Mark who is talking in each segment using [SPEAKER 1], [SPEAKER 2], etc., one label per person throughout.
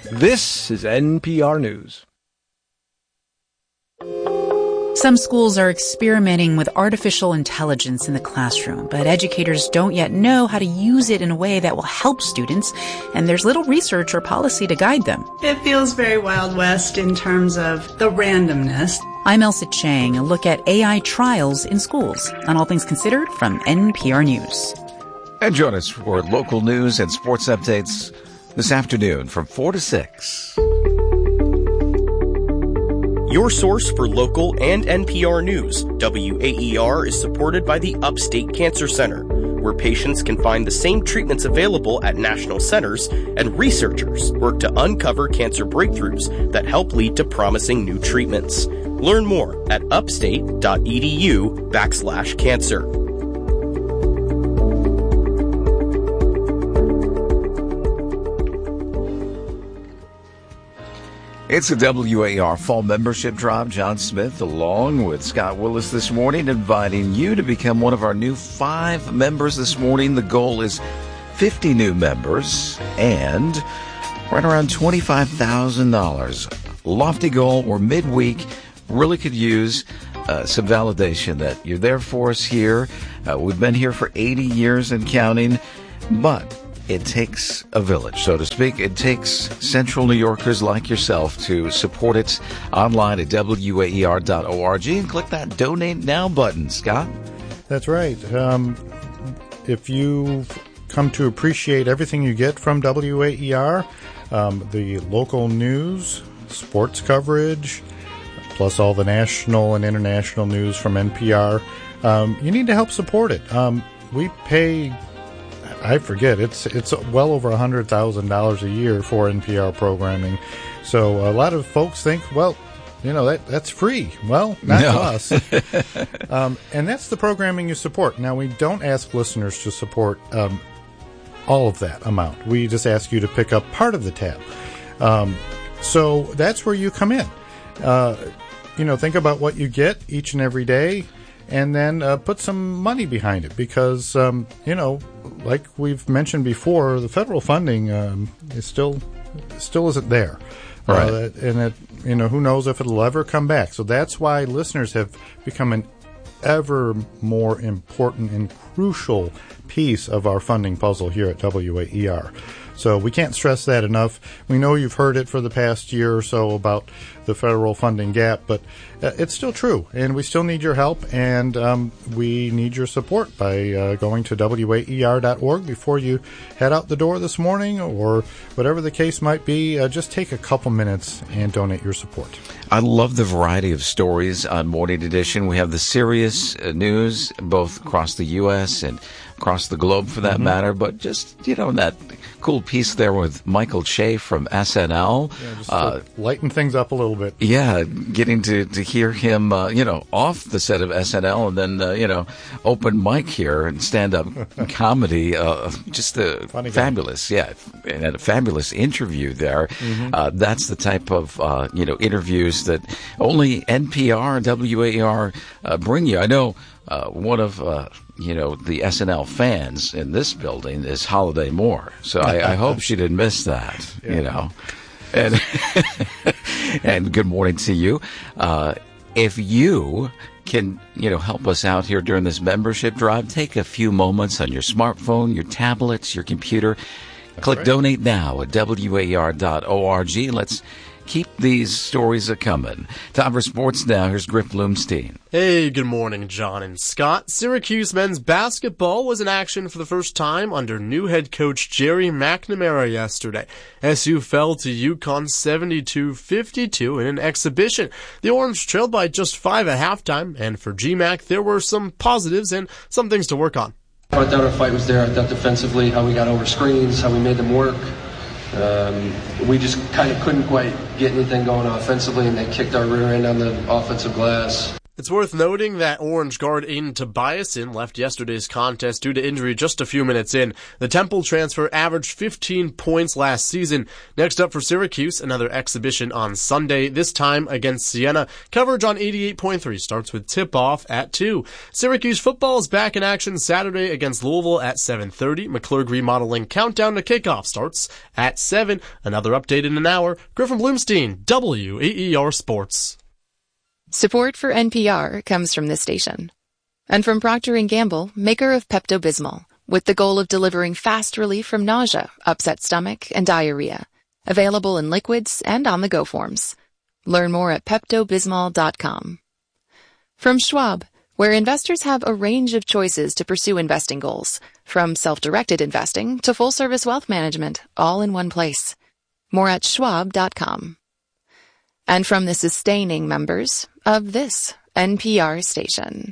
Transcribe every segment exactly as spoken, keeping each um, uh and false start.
[SPEAKER 1] This is N P R News.
[SPEAKER 2] Some schools are experimenting with artificial intelligence in the classroom, but educators don't yet know how to use it in a way that will help students, and there's little research or policy to guide them.
[SPEAKER 3] It feels very Wild West in terms of the randomness.
[SPEAKER 2] I'm Elsa Chang, a look at A I trials in schools on All Things Considered from N P R News.
[SPEAKER 4] And join us for local news and sports updates this afternoon from four to six.
[SPEAKER 5] Your source for local and N P R news, W A E R is supported by the Upstate Cancer Center, where patients can find the same treatments available at national centers, and researchers work to uncover cancer breakthroughs that help lead to promising new treatments. Learn more at upstate.edu backslash cancer.
[SPEAKER 4] It's a W A E R Fall Membership Drive. John Smith along with Scott Willis this morning, inviting you to become one of our new five members this morning. The goal is fifty new members and right around twenty-five thousand dollars. Lofty goal. We're midweek. Really could use uh, some validation that you're there for us here. Uh, we've been here for eighty years and counting, but it takes a village, so to speak. It takes Central New Yorkers like yourself to support it online at W A E R dot org and click that Donate Now button. Scott?
[SPEAKER 6] That's right. Um, if you've come to appreciate everything you get from W A E R, um, the local news, sports coverage, plus all the national and international news from N P R, um, you need to help support it. Um, we pay... I forget, it's it's well over one hundred thousand dollars a year for N P R programming. So a lot of folks think, well, you know, that that's free. Well, not no. to us. um, and that's the programming you support. Now, we don't ask listeners to support um, all of that amount. We just ask you to pick up part of the tab. Um, so that's where you come in. Uh, you know, think about what you get each and every day, and then uh, put some money behind it because, um, you know, like we've mentioned before, the federal funding um, is still still isn't there.
[SPEAKER 4] Right.
[SPEAKER 6] Uh, and, it, you know, who knows if it'll ever come back. So that's why listeners have become an ever more important and crucial piece of our funding puzzle here at W A E R. So we can't stress that enough. We know you've heard it for the past year or so about the federal funding gap, but uh, it's still true, and we still need your help, and um, we need your support by uh, going to W A E R dot org before you head out the door this morning, or whatever the case might be. Uh, just take a couple minutes and donate your support.
[SPEAKER 4] I love the variety of stories on Morning Edition. We have the serious uh, news, both across the U S and across the globe for that mm-hmm. matter, but just, you know, that cool piece there with Michael Che from S N L.
[SPEAKER 6] Yeah, just uh, lighten things up a little bit.
[SPEAKER 4] Yeah, getting to, to hear him, uh, you know, off the set of S N L and then, uh, you know, open mic here and stand-up comedy. Uh, just a Funny fabulous, guy. yeah, and a fabulous interview there. Mm-hmm. Uh, that's the type of, uh, you know, interviews that only N P R and W A E R uh, bring you. I know uh, one of... Uh, you know, the S N L fans in this building is Holiday Moore. So I, I hope she didn't miss that, yeah. you know. And, and good morning to you. Uh, if you can, you know, help us out here during this membership drive, take a few moments on your smartphone, your tablets, your computer. That's Click right. Donate Now at W A E R dot org. Let's keep these stories a-coming. Time for sports now. Here's Griff Bloomstein.
[SPEAKER 7] Hey, good morning, John and Scott. Syracuse men's basketball was in action for the first time under new head coach Jerry McNamara yesterday. S U fell to UConn seventy-two fifty-two in an exhibition. The Orange trailed by just five at halftime, and for G MAC, there were some positives and some things to work on.
[SPEAKER 8] I thought our fight was there. I thought defensively, how we got over screens, how we made them work. Um, we just kind of couldn't quite get anything going offensively, and they kicked our rear end on the offensive glass.
[SPEAKER 7] It's worth noting that Orange guard Aiden Tobiasen left yesterday's contest due to injury just a few minutes in. The Temple transfer averaged fifteen points last season. Next up for Syracuse, another exhibition on Sunday, this time against Siena. Coverage on eighty-eight point three starts with tip-off at two. Syracuse football is back in action Saturday against Louisville at seven thirty. McClurg remodeling countdown to kickoff starts at seven. Another update in an hour. Griffin Bloomstein, W A E R Sports.
[SPEAKER 9] Support for N P R comes from this station. And from Procter and Gamble, maker of Pepto-Bismol, with the goal of delivering fast relief from nausea, upset stomach, and diarrhea. Available in liquids and on-the-go forms. Learn more at Pepto Bismol dot com. From Schwab, where investors have a range of choices to pursue investing goals, from self-directed investing to full-service wealth management, all in one place. More at Schwab dot com. And from the sustaining members of this N P R station.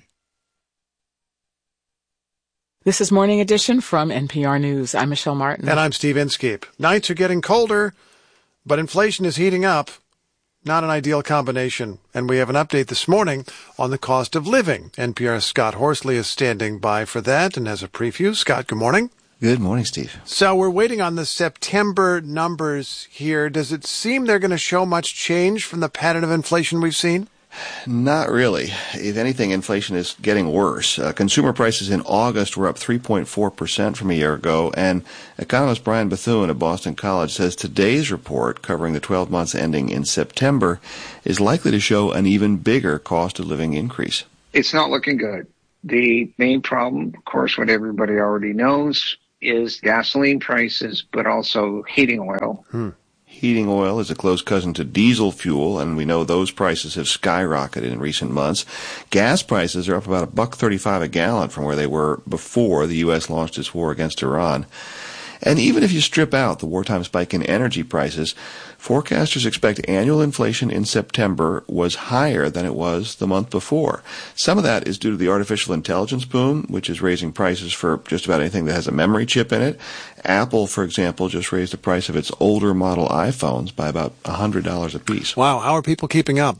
[SPEAKER 10] This is Morning Edition from N P R News. I'm Michelle Martin.
[SPEAKER 11] And I'm Steve Inskeep. Nights are getting colder, but inflation is heating up. Not an ideal combination. And we have an update this morning on the cost of living. N P R's Scott Horsley is standing by for that and has a preview. Scott, good morning.
[SPEAKER 12] Good morning, Steve.
[SPEAKER 11] So we're waiting on the September numbers here. Does it seem they're going to show much change from the pattern of inflation we've seen?
[SPEAKER 12] Not really. If anything, inflation is getting worse. Uh, consumer prices in August were up three point four percent from a year ago, and economist Brian Bethune of Boston College says today's report, covering the twelve months ending in September, is likely to show an even bigger cost of living increase.
[SPEAKER 13] It's not looking good. The main problem, of course, what everybody already knows, is gasoline prices, but also heating oil.
[SPEAKER 12] Hmm. Heating oil is a close cousin to diesel fuel, and we know those prices have skyrocketed in recent months. Gas prices are up about a buck thirty-five a gallon from where they were before the U S launched its war against Iran. And even if you strip out the wartime spike in energy prices, forecasters expect annual inflation in September was higher than it was the month before. Some of that is due to the artificial intelligence boom, which is raising prices for just about anything that has a memory chip in it. Apple, for example, just raised the price of its older model iPhones by about one hundred dollars a piece.
[SPEAKER 11] Wow, how are people keeping up?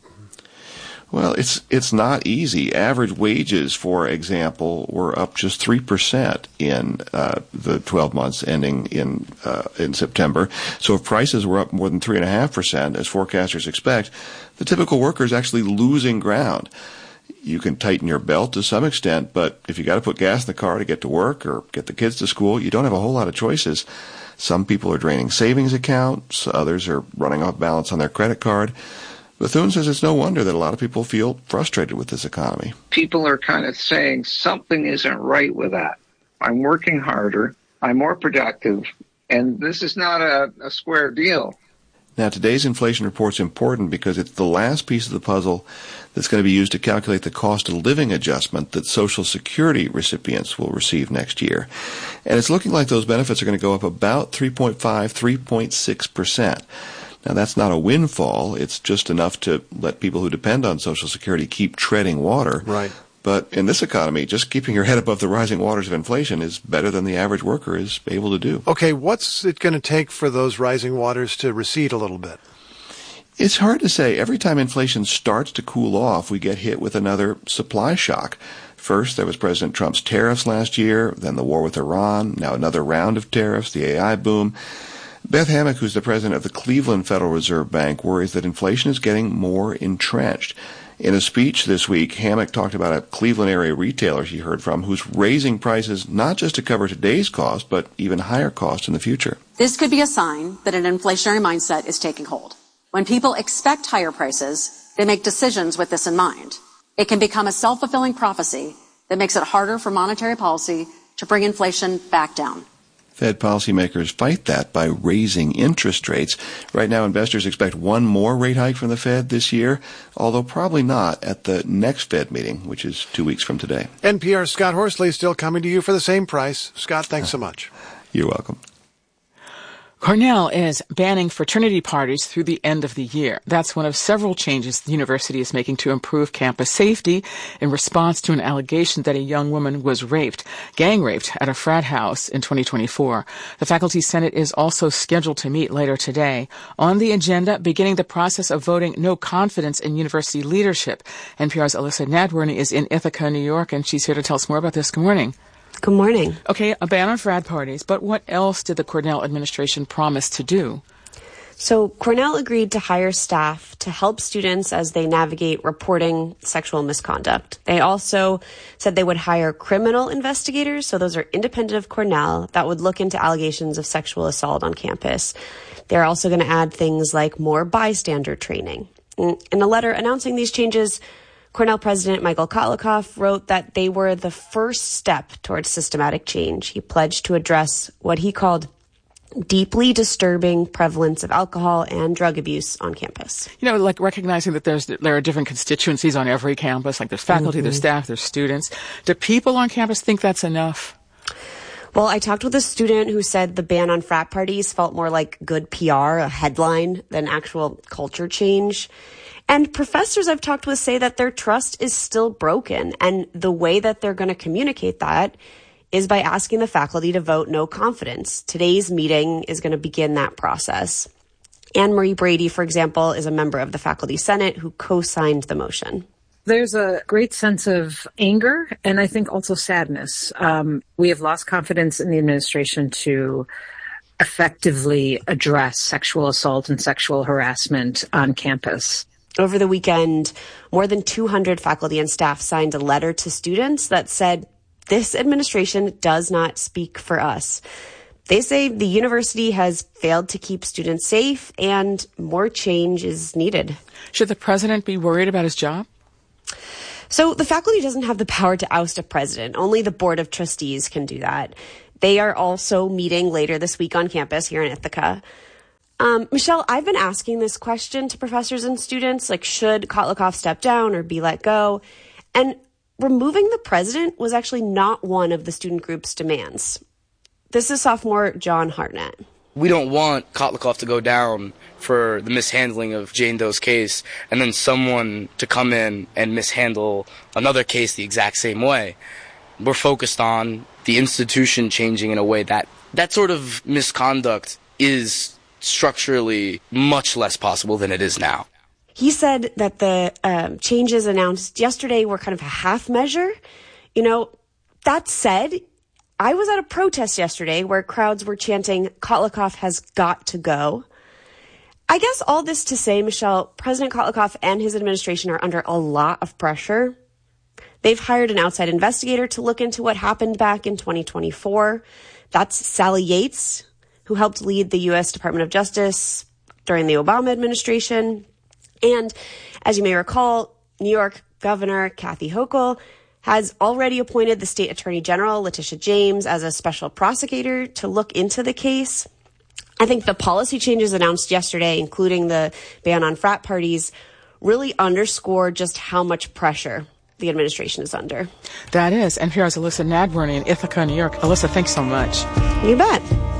[SPEAKER 12] Well, it's it's not easy. Average wages, for example, were up just three percent in uh, the twelve months ending in uh, in September. So if prices were up more than three point five percent, as forecasters expect, the typical worker is actually losing ground. You can tighten your belt to some extent, but if you got to put gas in the car to get to work or get the kids to school, you don't have a whole lot of choices. Some people are draining savings accounts. Others are running off balance on their credit card. Bethune says it's no wonder that a lot of people feel frustrated with this economy.
[SPEAKER 13] People are kind of saying something isn't right with that. I'm working harder, I'm more productive, and this is not a, a square deal.
[SPEAKER 12] Now, today's inflation report's important because it's the last piece of the puzzle that's going to be used to calculate the cost of living adjustment that Social Security recipients will receive next year. And it's looking like those benefits are going to go up about three point five, three point six percent. Now, that's not a windfall. It's just enough to let people who depend on Social Security keep treading water.
[SPEAKER 11] Right.
[SPEAKER 12] But in this economy, just keeping your head above the rising waters of inflation is better than the average worker is able to do.
[SPEAKER 11] Okay, what's it going to take for those rising waters to recede a little bit?
[SPEAKER 12] It's hard to say. Every time inflation starts to cool off, we get hit with another supply shock. First, there was President Trump's tariffs last year, then the war with Iran, now another round of tariffs, the A I boom. Beth Hammack, who's the president of the Cleveland Federal Reserve Bank, worries that inflation is getting more entrenched. In a speech this week, Hammack talked about a Cleveland area retailer she heard from who's raising prices not just to cover today's cost, but even higher costs in the future.
[SPEAKER 14] This could be a sign that an inflationary mindset is taking hold. When people expect higher prices, they make decisions with this in mind. It can become a self-fulfilling prophecy that makes it harder for monetary policy to bring inflation back down.
[SPEAKER 12] Fed policymakers fight that by raising interest rates. Right now, investors expect one more rate hike from the Fed this year, although probably not at the next Fed meeting, which is two weeks from today.
[SPEAKER 11] N P R's Scott Horsley still coming to you for the same price. Scott, thanks so much.
[SPEAKER 12] You're welcome.
[SPEAKER 10] Cornell is banning fraternity parties through the end of the year. That's one of several changes the university is making to improve campus safety in response to an allegation that a young woman was raped, gang raped, at a frat house in twenty twenty-four. The Faculty Senate is also scheduled to meet later today. On the agenda, beginning the process of voting no confidence in university leadership. N P R's Alyssa Nadworny is in Ithaca, New York, and she's here to tell us more about this. Good morning.
[SPEAKER 15] Good morning.
[SPEAKER 10] Okay, a ban on frat parties, but what else did the Cornell administration promise to do?
[SPEAKER 15] So Cornell agreed to hire staff to help students as they navigate reporting sexual misconduct. They also said they would hire criminal investigators, so those are independent of Cornell, that would look into allegations of sexual assault on campus. They're also going to add things like more bystander training. In a letter announcing these changes, Cornell President Michael Kotlikoff wrote that they were the first step towards systematic change. He pledged to address what he called deeply disturbing prevalence of alcohol and drug abuse on campus.
[SPEAKER 10] You know, like recognizing that there's there are different constituencies on every campus, like there's faculty, mm-hmm. there's staff, there's students. Do people on campus think that's enough?
[SPEAKER 15] Well, I talked with a student who said the ban on frat parties felt more like good P R, a headline, than actual culture change. And professors I've talked with say that their trust is still broken, and the way that they're going to communicate that is by asking the faculty to vote no confidence. Today's meeting is going to begin that process. Anne Marie Brady, for example, is a member of the Faculty Senate who co-signed the motion.
[SPEAKER 16] There's a great sense of anger and I think also sadness. Um, we have lost confidence in the administration to effectively address sexual assault and sexual harassment on campus.
[SPEAKER 15] Over the weekend, more than two hundred faculty and staff signed a letter to students that said, this administration does not speak for us. They say the university has failed to keep students safe and more change is needed.
[SPEAKER 10] Should the president be worried about his job?
[SPEAKER 15] So the faculty doesn't have the power to oust a president. Only the Board of Trustees can do that. They are also meeting later this week on campus here in Ithaca. Um, Michelle, I've been asking this question to professors and students, like, should Kotlikoff step down or be let go? And removing the president was actually not one of the student group's demands. This is sophomore John Hartnett.
[SPEAKER 17] We don't want Kotlikoff to go down for the mishandling of Jane Doe's case and then someone to come in and mishandle another case the exact same way. We're focused on the institution changing in a way that that sort of misconduct is structurally much less possible than it is now.
[SPEAKER 15] He said that the um, changes announced yesterday were kind of a half measure. You know, that said, I was at a protest yesterday where crowds were chanting, Kotlikoff has got to go. I guess all this to say, Michelle, President Kotlikoff and his administration are under a lot of pressure. They've hired an outside investigator to look into what happened back in twenty twenty-four. That's Sally Yates, who helped lead the U S Department of Justice during the Obama administration. And as you may recall, New York Governor Kathy Hochul has already appointed the state attorney general, Letitia James, as a special prosecutor to look into the case. I think the policy changes announced yesterday, including the ban on frat parties, really underscore just how much pressure the administration is under.
[SPEAKER 10] That is. And here's Alyssa Nadworny in Ithaca, New York. Alyssa, thanks so much.
[SPEAKER 15] You bet.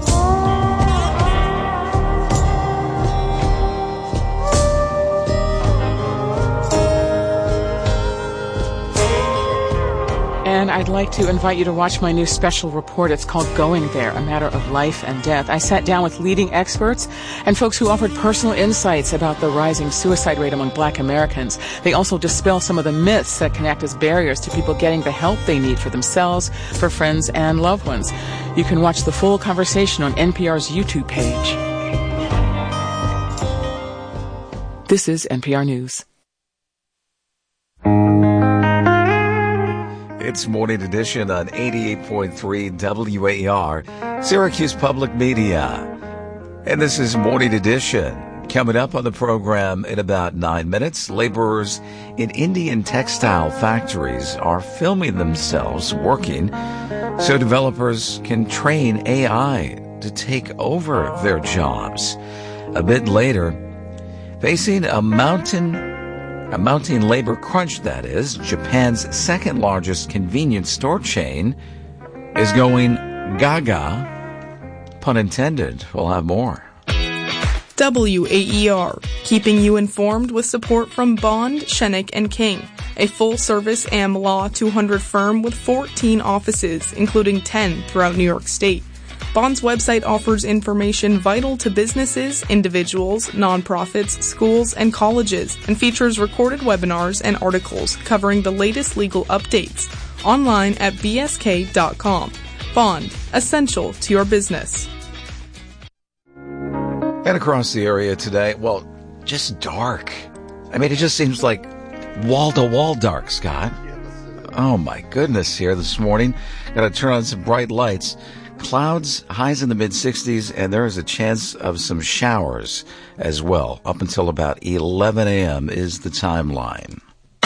[SPEAKER 10] And I'd like to invite you to watch my new special report. It's called Going There, A Matter of Life and Death. I sat down with leading experts and folks who offered personal insights about the rising suicide rate among Black Americans. They also dispel some of the myths that can act as barriers to people getting the help they need for themselves, for friends, and loved ones. You can watch the full conversation on N P R's YouTube page. This is N P R News.
[SPEAKER 4] It's Morning Edition on eighty-eight point three W A E R, Syracuse Public Media. And this is Morning Edition. Coming up on the program in about nine minutes, laborers in Indian textile factories are filming themselves working so developers can train A I to take over their jobs. A bit later, facing a mountain A mounting labor crunch, that is, Japan's second largest convenience store chain is going gaga. pun intended. We'll have more.
[SPEAKER 18] W A E R, keeping you informed with support from Bond, Schenek and King, a full-service A M Law two hundred firm with fourteen offices, including ten throughout New York State. Bond's website offers information vital to businesses, individuals, nonprofits, schools, and colleges, and features recorded webinars and articles covering the latest legal updates. Online at b s k dot com. Bond, essential to your business.
[SPEAKER 4] And across the area today, well, just dark. I mean, it just seems like wall-to-wall dark, Scott. Oh, my goodness, here this morning. Got to turn on some bright lights. Clouds, highs in the mid-sixties, and there is a chance of some showers as well. Up until about eleven a.m. is the timeline.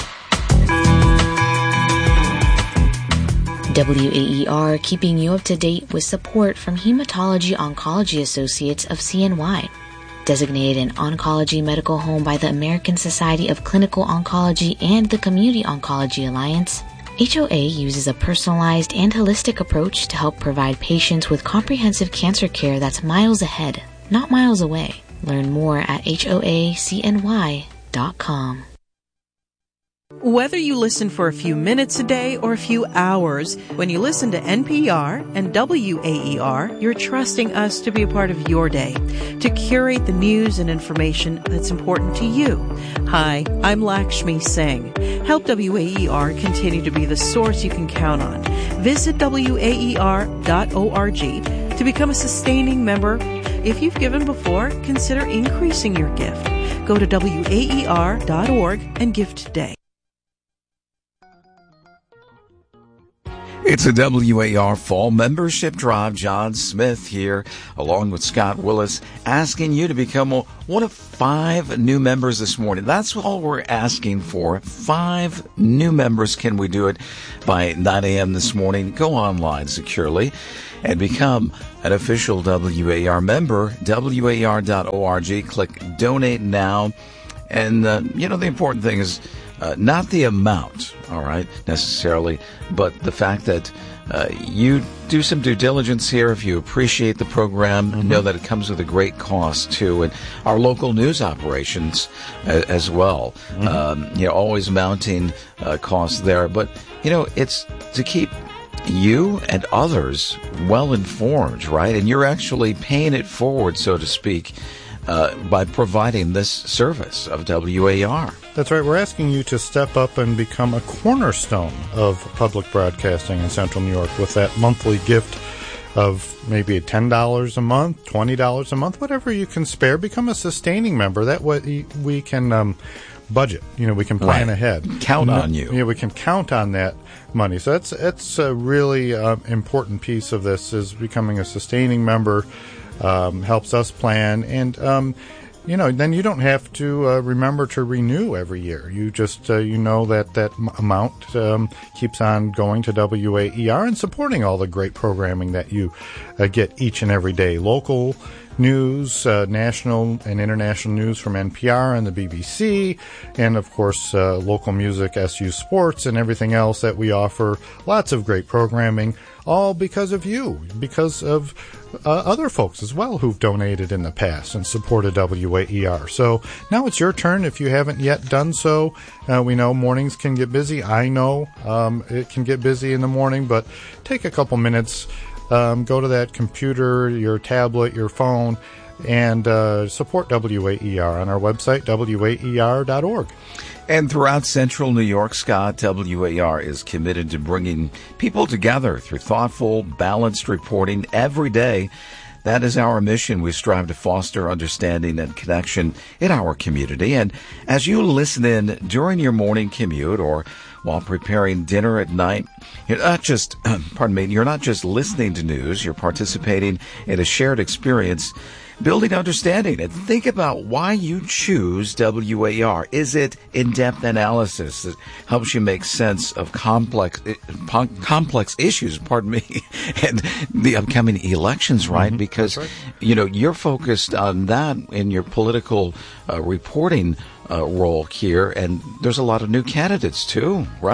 [SPEAKER 19] W A E R keeping you up to date with support from Hematology Oncology Associates of C N Y. Designated an oncology medical home by the American Society of Clinical Oncology and the Community Oncology Alliance, H O A uses a personalized and holistic approach to help provide patients with comprehensive cancer care that's miles ahead, not miles away. Learn more at H O A C N Y dot com.
[SPEAKER 20] Whether you listen for a few minutes a day or a few hours, when you listen to N P R and W A E R, you're trusting us to be a part of your day, to curate the news and information that's important to you. Hi, I'm Lakshmi Singh. Help W A E R continue to be the source you can count on. Visit W A E R dot org to become a sustaining member. If you've given before, consider increasing your gift. Go to W A E R dot org and give today.
[SPEAKER 4] It's a W A E R Fall Membership Drive. John Smith here, along with Scott Willis, asking you to become one of five new members this morning. That's all we're asking for. Five new members. Can we do it by nine a.m. this morning? Go online securely and become an official W A E R member. W A E R dot org. Click Donate Now. And, uh, you know, the important thing is Uh, not the amount, all right, necessarily, but the fact that uh, you do some due diligence here. If you appreciate the program, mm-hmm. know that it comes with a great cost, too. And our local news operations uh, as well, mm-hmm. um, you know, always mounting uh, costs there. But, you know, it's to keep you and others well informed, right? And you're actually paying it forward, so to speak, uh, by providing this service of W A E R.
[SPEAKER 6] That's right. We're asking you to step up and become a cornerstone of public broadcasting in Central New York with that monthly gift of maybe ten dollars a month, twenty dollars a month, whatever you can spare. Become a sustaining member. That way we can um, budget. You know, we can plan
[SPEAKER 4] right.
[SPEAKER 6] ahead.
[SPEAKER 4] Count on you.
[SPEAKER 6] Yeah, we can count on that money. So that's, that's a really uh, important piece of this, is becoming a sustaining member. Um, helps us plan, and um, you know, then you don't have to uh, remember to renew every year. You just uh, you know that that m- amount um, keeps on going to W A E R and supporting all the great programming that you uh, get each and every day. Local news, uh, national and international news from N P R and the B B C, and of course uh, local music, S U Sports, and everything else that we offer. Lots of great programming, all because of you, because of uh, other folks as well who've donated in the past and supported W A E R. So now it's your turn if you haven't yet done so. Uh, we know mornings can get busy. I know um, it can get busy in the morning, but take a couple minutes. Um, go to that computer, your tablet, your phone, and uh, support W A E R on our website, W A E R dot org.
[SPEAKER 4] And throughout Central New York, Scott, W A E R is committed to bringing people together through thoughtful, balanced reporting every day. That is our mission. We strive to foster understanding and connection in our community. And as you listen in during your morning commute or while preparing dinner at night, you're not just, pardon me, you're not just listening to news, you're participating in a shared experience, building understanding. And think about why you choose W A E R. Is it in-depth analysis that helps you make sense of complex complex issues, pardon me, and the upcoming elections, right? Mm-hmm. Because, right. you know, you're focused on that in your political uh, reporting uh, role here, and there's a lot of new candidates too, right?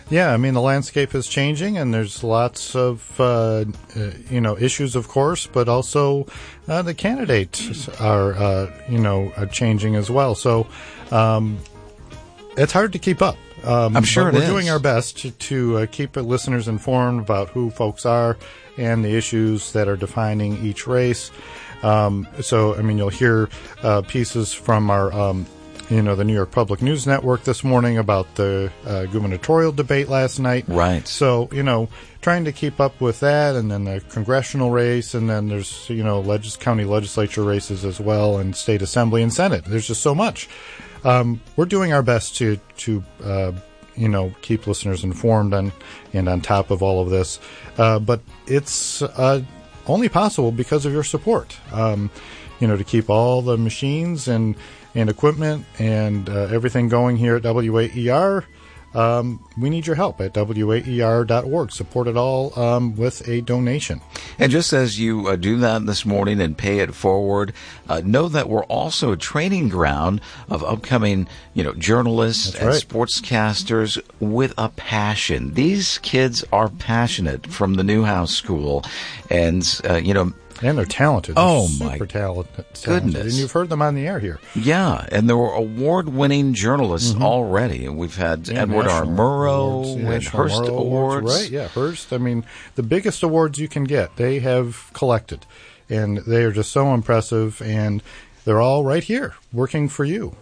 [SPEAKER 6] Yeah, I mean, the landscape is changing, and there's lots of, uh, uh, you know, issues, of course, but also uh, the candidates are, uh, you know, are changing as well. So um, it's hard to keep up. Um,
[SPEAKER 4] I'm sure
[SPEAKER 6] but
[SPEAKER 4] it
[SPEAKER 6] we're
[SPEAKER 4] is.
[SPEAKER 6] doing our best to, to uh, keep listeners informed about who folks are and the issues that are defining each race. Um, so, I mean, you'll hear uh, pieces from our, um, you know, the New York Public News Network this morning about the uh, gubernatorial debate last night.
[SPEAKER 4] Right.
[SPEAKER 6] So, you know, trying to keep up with that, and then the congressional race, and then there's, you know, legis- county legislature races as well, and state assembly and Senate. There's just so much. Um, we're doing our best to, to uh, you know, keep listeners informed and, and on top of all of this. Uh, but it's uh, only possible because of your support, um, you know, to keep all the machines and, and equipment and uh, everything going here at W A E R. Um, we need your help at W A E R dot org. Support it all um, with a donation.
[SPEAKER 4] And just as you uh, do that this morning and pay it forward, uh, know that we're also a training ground of upcoming, you know, journalists
[SPEAKER 6] That's
[SPEAKER 4] and
[SPEAKER 6] right.
[SPEAKER 4] sportscasters with a passion. These kids are passionate from the Newhouse School, and uh, you know.
[SPEAKER 6] And they're talented. They're
[SPEAKER 4] Oh,
[SPEAKER 6] super
[SPEAKER 4] my
[SPEAKER 6] talented, talented.
[SPEAKER 4] goodness.
[SPEAKER 6] And you've heard them on the air here.
[SPEAKER 4] Yeah, and there were award-winning journalists
[SPEAKER 6] Mhm.
[SPEAKER 4] already. We've had
[SPEAKER 6] Yeah,
[SPEAKER 4] Edward R.
[SPEAKER 6] national
[SPEAKER 4] Murrow
[SPEAKER 6] awards, yeah,
[SPEAKER 4] and
[SPEAKER 6] national
[SPEAKER 4] Hearst
[SPEAKER 6] Murrow
[SPEAKER 4] Awards.
[SPEAKER 6] Right, yeah, Hearst. I mean, the biggest awards you can get, they have collected. And they are just so impressive, and they're all right here, working for you.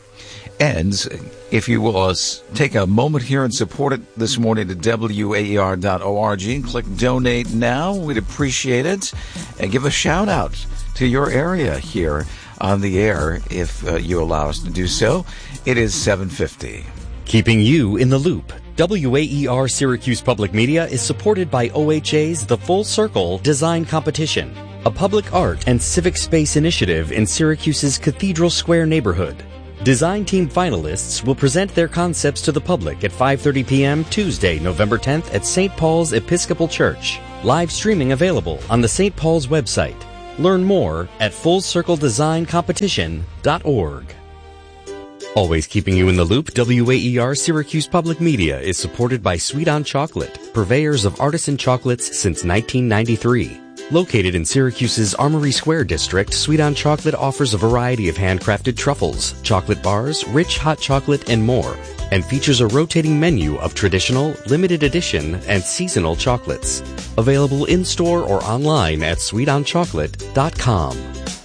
[SPEAKER 4] And if you will uh, s- take a moment here and support it this morning at W A E R dot org and click Donate Now, we'd appreciate it. And give a shout out to your area here on the air if uh, you allow us to do so. It is seven fifty.
[SPEAKER 21] Keeping you in the loop. W A E R Syracuse Public Media is supported by O H A's The Full Circle Design Competition, a public art and civic space initiative in Syracuse's Cathedral Square neighborhood. Design team finalists will present their concepts to the public at five thirty p.m. Tuesday, November tenth at Saint Paul's Episcopal Church. Live streaming available on the Saint Paul's website. Learn more at full circle design competition dot org. Always keeping you in the loop, W A E R Syracuse Public Media is supported by Sweet On Chocolate, purveyors of artisan chocolates since nineteen ninety-three. Located in Syracuse's Armory Square district, Sweet On Chocolate offers a variety of handcrafted truffles, chocolate bars, rich hot chocolate, and more, and features a rotating menu of traditional, limited edition, and seasonal chocolates. Available in-store or online at sweet on chocolate dot com.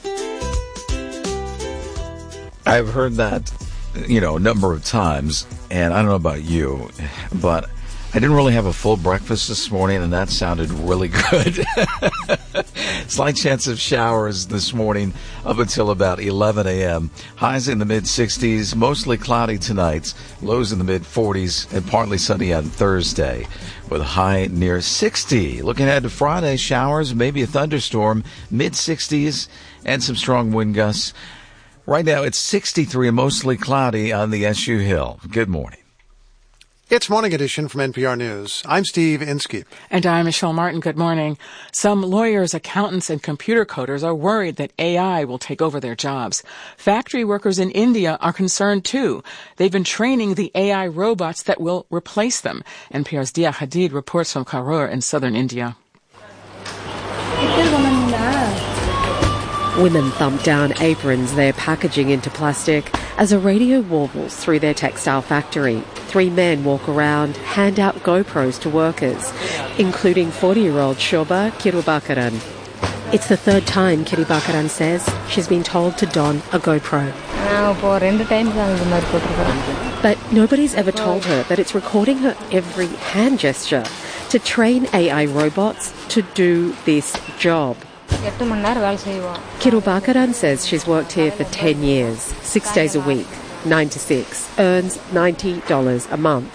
[SPEAKER 4] I've heard that, you know, a number of times, and I don't know about you, but I didn't really have a full breakfast this morning, and that sounded really good. Slight chance of showers this morning up until about eleven a.m. Highs in the mid-sixties, mostly cloudy tonight. Lows in the mid-forties, and partly sunny on Thursday, with a high near sixty. Looking ahead to Friday, showers, maybe a thunderstorm, mid-sixties, and some strong wind gusts. Right now, it's sixty-three and mostly cloudy on the S U Hill. Good morning.
[SPEAKER 11] It's Morning Edition from N P R News. I'm Steve Inskeep.
[SPEAKER 10] And I'm Michelle Martin. Good morning. Some lawyers, accountants, and computer coders are worried that A I will take over their jobs. Factory workers in India are concerned too. They've been training the A I robots that will replace them. N P R's Dia Hadid reports from Karur in southern India.
[SPEAKER 22] Women thump down aprons they're packaging into plastic as a radio warbles through their textile factory. Three men walk around, hand out GoPros to workers, including forty-year-old Shoba Kirubakaran. It's the third time Kirubakaran says she's been told to don a GoPro. But nobody's ever told her that it's recording her every hand gesture to train A I robots to do this job. Kirubakaran says she's worked here for ten years, six days a week, nine to six, earns ninety dollars a month.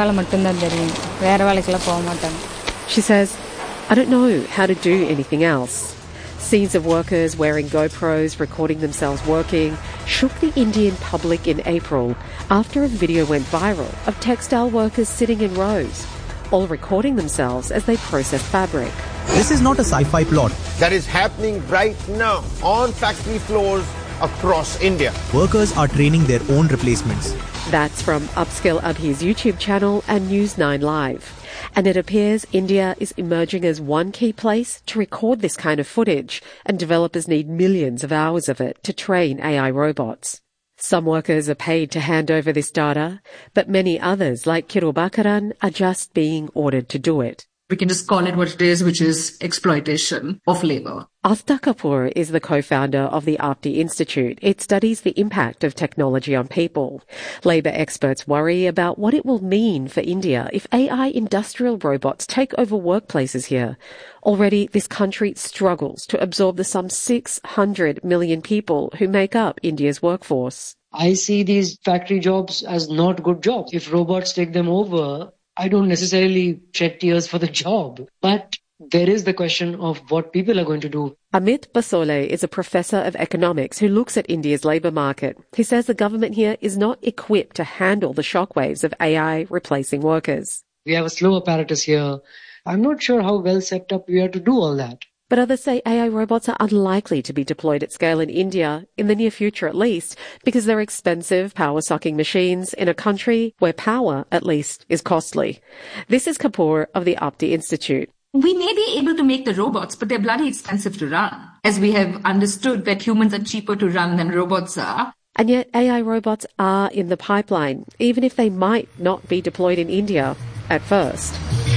[SPEAKER 22] She says, I don't know how to do anything else. Scenes of workers wearing GoPros recording themselves working shook the Indian public in April after a video went viral of textile workers sitting in rows, all recording themselves as they process fabric.
[SPEAKER 23] This is not a sci-fi plot. That is happening right now on factory floors
[SPEAKER 1] across India.
[SPEAKER 3] Workers are training their own replacements.
[SPEAKER 22] That's from Upskill Abhi's YouTube channel and News nine Live. And it appears India is emerging as one key place to record this kind of footage, and developers need millions of hours of it to train A I robots. Some workers are paid to hand over this data, but many others, like Kiru Bakaran, are just being ordered to do it.
[SPEAKER 23] We can just call it what it is, which is exploitation of labor.
[SPEAKER 22] Afta Kapoor is the co-founder of the Apti Institute. It studies the impact of technology on people. Labour experts worry about what it will mean for India if A I industrial robots take over workplaces here. Already, this country struggles to absorb the some six hundred million people who make up India's workforce.
[SPEAKER 24] I see these factory jobs as not good jobs. If robots take them over, I don't necessarily shed tears for the job, but there is the question of what people are going to do.
[SPEAKER 22] Amit Basole is a professor of economics who looks at India's labour market. He says the government here is not equipped to handle the shockwaves of A I replacing workers.
[SPEAKER 24] We have a slow apparatus here. I'm not sure how well set up we are to do all that.
[SPEAKER 22] But others say A I robots are unlikely to be deployed at scale in India, in the near future at least, because they're expensive, power-sucking machines in a country where power, at least, is costly. This is Kapoor of the Apti Institute.
[SPEAKER 23] We may be able to make the robots, but they're bloody expensive to run, as we have understood that humans are cheaper to run than robots are.
[SPEAKER 22] And yet A I robots are in the pipeline, even if they might not be deployed in India at first.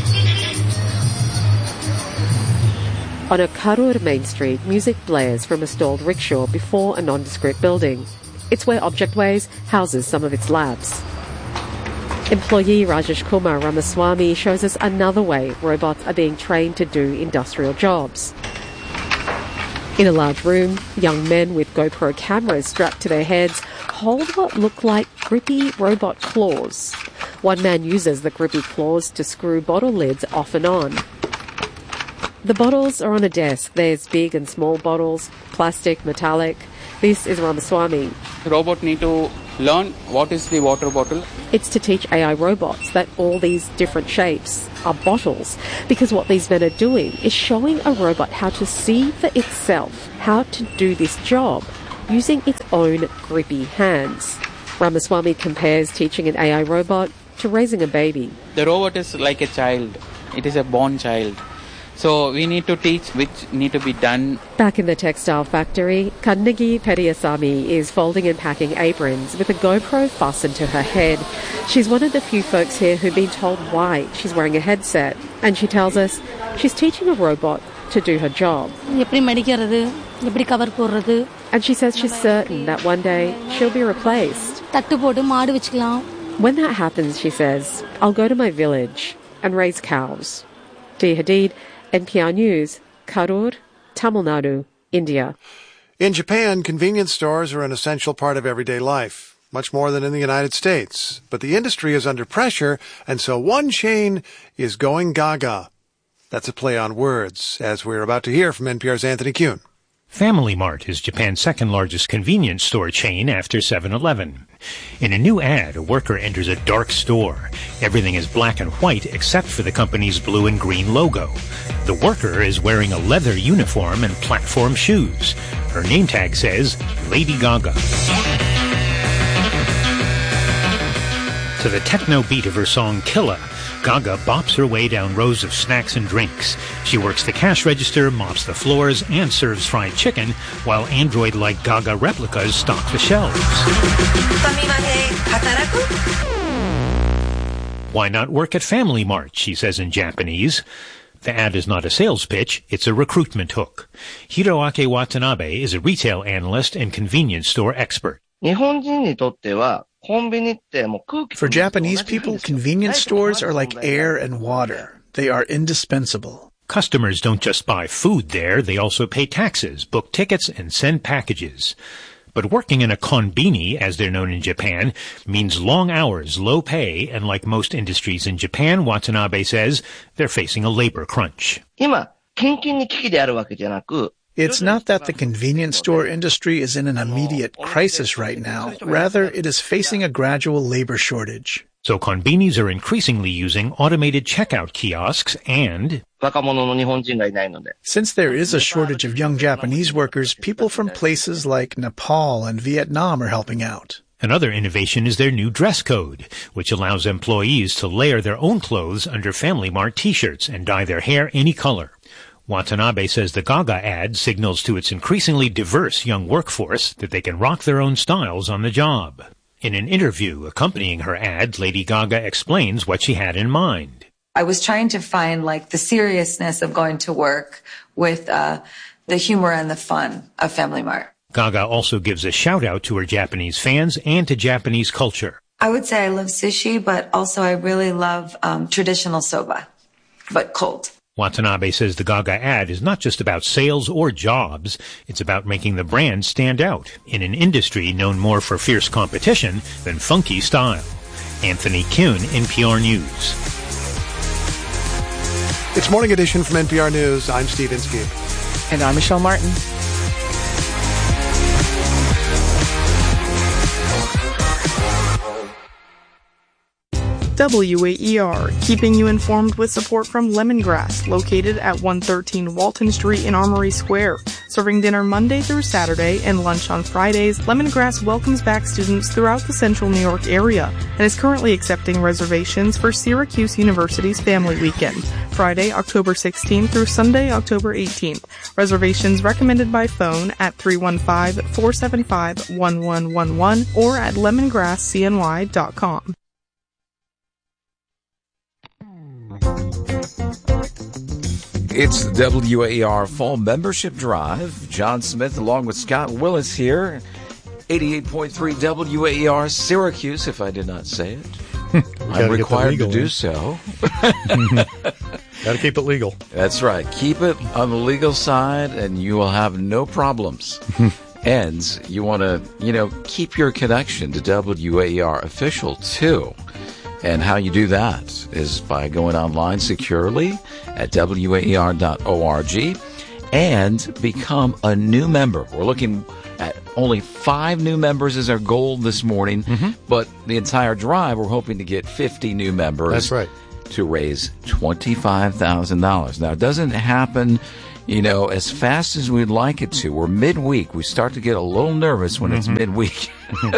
[SPEAKER 22] On a Karur main street, music blares from a stalled rickshaw before a nondescript building. It's where Objectways houses some of its labs. Employee Rajesh Kumar Ramaswamy shows us another way robots are being trained to do industrial jobs. In a large room, young men with GoPro cameras strapped to their heads hold what look like grippy robot claws. One man uses the grippy claws to screw bottle lids off and on. The bottles are on a desk. There's big and small bottles, plastic, metallic. This is Ramaswamy.
[SPEAKER 25] The robot need to learn what is the water bottle.
[SPEAKER 22] It's to teach A I robots that all these different shapes are bottles, because what these men are doing is showing a robot how to see for itself how to do this job using its own grippy hands. Ramaswamy compares teaching an A I robot to raising a baby.
[SPEAKER 25] The robot is like a child. It is a born child. So we need to teach which need to be done.
[SPEAKER 22] Back in the textile factory, Kannagi Periyasamy is folding and packing aprons with a GoPro fastened to her head. She's one of the few folks here who've been told why she's wearing a headset. And she tells us she's teaching a robot to do her job. And she says she's certain that one day she'll be replaced. When that happens, she says, I'll go to my village and raise cows. Dia Hadid, N P R News, Karur, Tamil Nadu, India.
[SPEAKER 11] In Japan, convenience stores are an essential part of everyday life, much more than in the United States. But the industry is under pressure, and so one chain is going gaga. That's a play on words, as we're about to hear from N P R's Anthony Kuhn.
[SPEAKER 26] Family Mart is Japan's second-largest convenience store chain after seven eleven. In a new ad, a worker enters a dark store. Everything is black and white except for the company's blue and green logo. The worker is wearing a leather uniform and platform shoes. Her name tag says, Lady Gaga. To the techno beat of her song Killa, Gaga bops her way down rows of snacks and drinks. She works the cash register, mops the floors, and serves fried chicken, while android-like Gaga replicas stock the shelves. Why not work at Family Mart, she says in Japanese. The ad is not a sales pitch, it's a recruitment hook. Hiroaki Watanabe is a retail analyst and convenience store expert.
[SPEAKER 27] For Japanese people, convenience stores are like air and water. They are indispensable.
[SPEAKER 26] Customers don't just buy food there, they also pay taxes, book tickets, and send packages. But working in a konbini, as they're known in Japan, means long hours, low pay, and like most industries in Japan, Watanabe says, they're facing a labor crunch.
[SPEAKER 27] It's not that the convenience store industry is in an immediate crisis right now. Rather, it is facing a gradual labor shortage.
[SPEAKER 26] So konbinis are increasingly using automated checkout kiosks and
[SPEAKER 27] since there is a shortage of young Japanese workers, people from places like Nepal and Vietnam are helping out.
[SPEAKER 26] Another innovation is their new dress code, which allows employees to layer their own clothes under Family Mart t-shirts and dye their hair any color. Watanabe says the Gaga ad signals to its increasingly diverse young workforce that they can rock their own styles on the job. In an interview accompanying her ad, Lady Gaga explains what she had in mind.
[SPEAKER 1] I was trying to find like the seriousness of going to work with uh, the humor and the fun of Family Mart.
[SPEAKER 26] Gaga also gives a shout-out to her Japanese fans and to Japanese culture.
[SPEAKER 1] I would say I love sushi, but also I really love um, traditional soba, but cold.
[SPEAKER 26] Watanabe says the Gaga ad is not just about sales or jobs. It's about making the brand stand out in an industry known more for fierce competition than funky style. Anthony Kuhn, N P R News.
[SPEAKER 11] It's Morning Edition from N P R News. I'm Steve Inskeep.
[SPEAKER 10] And I'm Michelle Martin.
[SPEAKER 18] W A E R, keeping you informed with support from Lemongrass, located at one thirteen Walton Street in Armory Square. Serving dinner Monday through Saturday and lunch on Fridays, Lemongrass welcomes back students throughout the central New York area and is currently accepting reservations for Syracuse University's Family Weekend, Friday, October sixteenth through Sunday, October eighteenth. Reservations recommended by phone at three one five, four seven five, one one one one or at lemongrass c n y dot com.
[SPEAKER 4] It's the W A E R Fall Membership Drive. John Smith along with Scott Willis here. eighty-eight point three W A E R Syracuse, if I did not say it. I'm required to do in. so.
[SPEAKER 6] Got to keep it legal.
[SPEAKER 4] That's right. Keep it on the legal side and you will have no problems. And you want to, you know, keep your connection to W A E R official too. And how you do that is by going online securely at W A E R dot org and become a new member. We're looking at only five new members as our goal this morning, mm-hmm. but the entire drive, we're hoping to get fifty new members.
[SPEAKER 6] That's right.
[SPEAKER 4] To raise twenty-five thousand dollars. Now, it doesn't happen, you know, as fast as we'd like it to. We're midweek. We start to get a little nervous when mm-hmm. it's midweek.